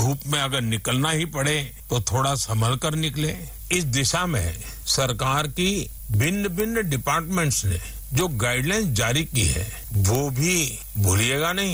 धूप में अगर निकलना ही पड़े तो थोड़ा संभल कर निकले। इस दिशा में सरकार की भिन्न भिन्न डिपार्टमेंट्स ने जो गाइडलाइंस जारी की है वो भी भूलिएगा नहीं।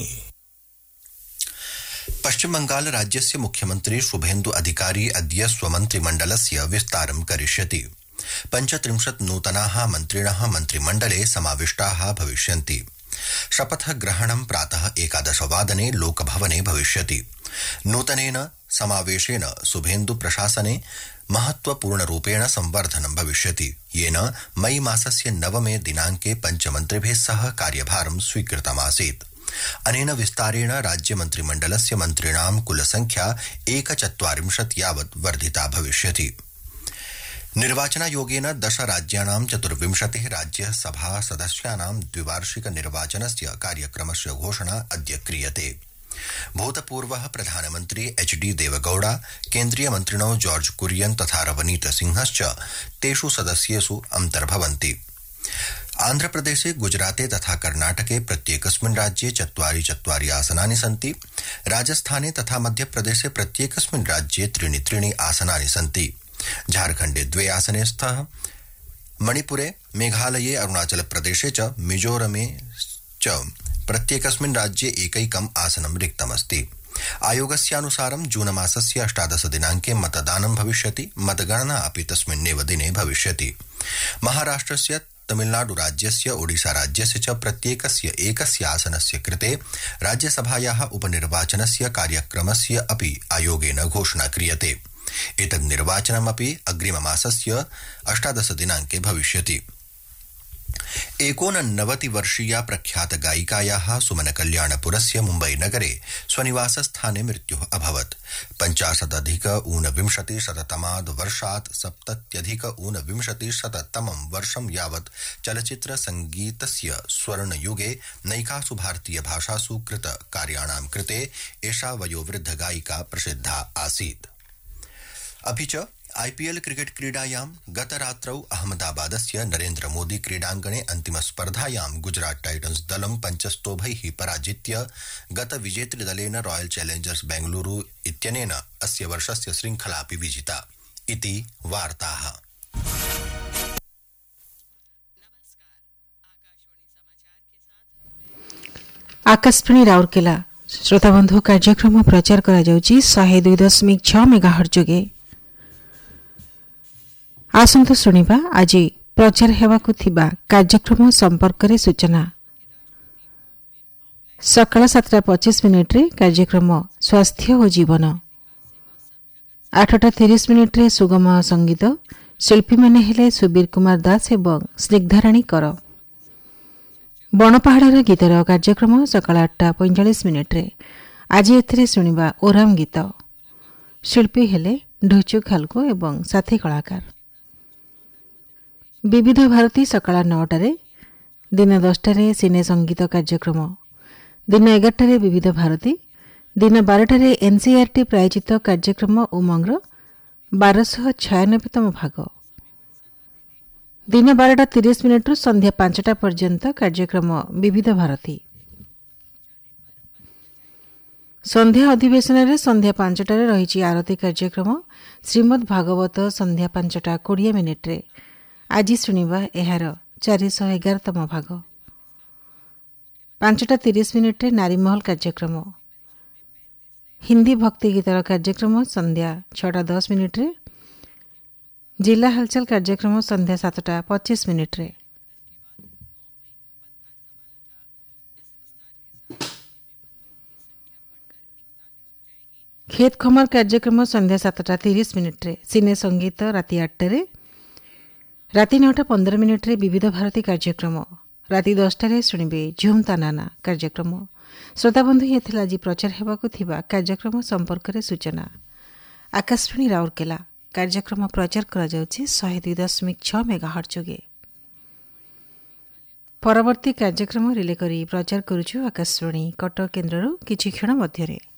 पश्चिम बंगाल राज्यस्य मुख्यमंत्री शुभेन्दु अधिकारी अद्य स्वमन्त्रिमण्डलस्य विस्तारं करिष्यति। 35 नूतनाः मन्त्रिणः मन्त्रिमण्डले समाविष्टाः भविष्यन्ति। शपथग्रहणं प्रातः 11 वादने लोकभवने भविष्यति। नूतनेन समावेशेन शुभेन्दु प्रशासने महत्वपूर्णरूपेण संवर्धनं भविष्यति, येन मई मासस्य 9 दिनाङ्के पञ्चमन्त्रिभिः सह कार्यभारं स्वीकृतमासीत्। अनेन विस्तारेण राज्यमन्त्रिमण्डलस्य मन्त्रिणां कुलसंख्या 41 यावत् वर्धिता भविष्यति। निर्वाचनायोगेन 10 राज्याणां 24 राज्यसभा सदस्यानां द्विवार्षिक निर्वाचनस्य कार्यक्रमस्य घोषणा अद्य क्रियते। भूतपूर्वः प्रधानमन्त्री HD देवगौड़ा, केन्द्रीय मन्त्रिणो जॉर्ज कुरियन तथा रवनीत सिंहश्च तेषु सदस्येषु अन्तर्भवन्ति। आन्ध्रप्रदेशे, गुजराते तथा कर्णाटके प्रत्येकस्मिन् राज्ये 4 आसनानि सन्ति। राजस्थाने तथा मध्यप्रदेशे प्रत्येकस्मिन् राज्ये 3 आसनानि सन्ति। झारखण्डे 2 आसने स्तः। मणिपुरे, मेघालये, अरुणाचलप्रदेशे च मिजोरमे च प्रत्येकस्मिन् राज्ये एकैकम् आसनं रिक्तमस्ति। आयोगस्यानुसारं जून मासस्य 18 दिनाङ्के मतदानं भविष्यति। मतगणना अपि तस्मिन्नेव दिने भविष्यति। महाराष्ट्रस्य, तमिलनाडु राज्यस्य, ओडिशा राज्यस्य च प्रत्येकस्य एकस्य आसनस्य कृते राज्यसभायाः उपनिर्वाचनस्य कार्यक्रमस्य अपि आयोगेन घोषणा क्रियते। एतद् निर्वाचनमपि अग्रिममासस्य 18 दिनाङ्के भविष्यति। 89 वर्षीया प्रख्यात गायिकायाः सुमन कल्याणपुरस्य मुम्बई नगरे स्वनिवासस्थाने मृत्युः अभवत्। 50-ऊनविंशतिशततमाद् वर्षात् 70-ऊनविंशतिशततमं वर्षं यावत् चलचित्र संगीतस्य स्वर्णयुगे नैकासु भारतीयभाषासु कृत कार्याणां कृते एषा वयोवृद्ध गायिका प्रसिद्धा आसीत्। अपि च IPL क्रिकेट क्रीडायां गतरात्रौ अहमदाबादस्य नरेन्द्र मोदी क्रीडाङ्गणे अन्तिमस्पर्धायां गुजरात टाइटन्स दलं 5 स्तोभैः पराजित्य गतविजेतृदलेन रॉयल चैलेंजर्स बेंगलुरु इत्यनेन अस्य वर्षस्य श्रृङ्खलापि विजिता इति वार्ताः। आकाशवाणी राउरकेला श्रोताबंधु कार्यक्रम प्रचार करा जाउची 102.6 मेगाहर्ट्ज जोगे। आसंतु सुनिबा आज प्रचार हेबाकु थिबा कार्यक्रम संपर्क रे सूचना। सकाळ 7:25 रे कार्यक्रम स्वास्थ्य और जीवन। 8:30 रे सुगम संगीत। शिल्पी माने हेले सुबीर कुमार दास एवं स्निग्धाराणी कर। बणपहाड़ गीतर कार्यक्रम सकाळ 8:45 रे। आज एथिरे सुनिबा ओराम गीत। शिल्पी हेले ढुचु खालको एवं साथी कलाकार। विविध भारती सकाळ 9 दिन 10 सिने संगीत कार्यक्रम। दिन 11 विविध भारती। दिन 12 NCERT प्रायोजित कार्यक्रम उमंगर 1296तम भाग। दिन 12:30 संध्या 5टा पर्यंत कार्यक्रम विविध भारती। संध्या अधिवेशन रे संध्या 5टारे रही आरती कार्यक्रम श्रीमद् भागवत संध्या 5:20 रे। आज शुणा यार 411तम भाग। 5:30 नारीमहल कार्यक्रम। हिंदी भक्ति गीतर कार्यक्रम संध्या 6:10 रे। जिला हलचल कार्यक्रम संध्या 7:25 रे। खेत खमर कार्यक्रम संध्या 7:30 रे। सिने संगीत राति 8 रे। राति 9:15 रे विविध भारती कार्यक्रम। राति 10 शुणिबे झुमता नाना कार्यक्रम। श्रोताबंधु ये थिला आज प्रचार हेबाकु थिबा कार्यक्रम संपर्क रे सूचना। आकाशवाणी राउरकेला कार्यक्रम प्रचार करा जाउछि 102.6 मेगाहर्ट्ज जोगे। परवर्ती कार्यक्रम रिले करी प्रचार करूछु आकाशवाणी कटक केन्द्रରୁ किछि क्षण मध्यरे।